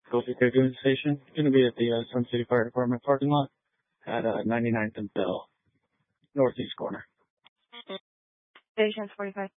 Coffee Cocoon Station. Going to be at the Sun City Fire Department parking lot at 99th and Bell, northeast corner. Patients 45.